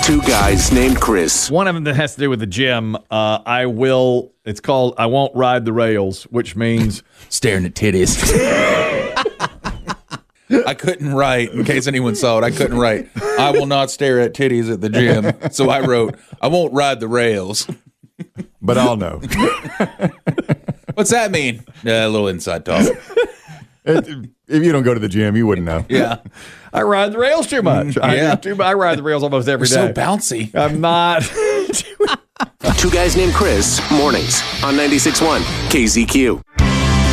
Two guys named Chris. One of them that has to do with the gym. It's called I Won't Ride the Rails, which means staring at titties. I couldn't write, in case anyone saw it, I couldn't write, I will not stare at titties at the gym. So I wrote, I won't ride the rails. But I'll know. What's that mean? A little inside talk. If you don't go to the gym, you wouldn't know. Yeah. I ride the rails too much. I ride the rails almost every day. So bouncy. I'm not. Two guys named Chris, mornings on 96.1 KZQ.